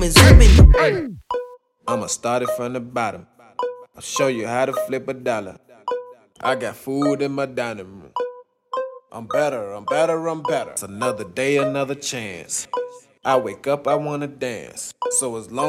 zooming. I'ma start it from the bottom. I'll show you how to flip a dollar. I got food in my dining room. I'm better, I'm better, I'm better. It's another day, another chance. I wake up, I wanna dance. So as long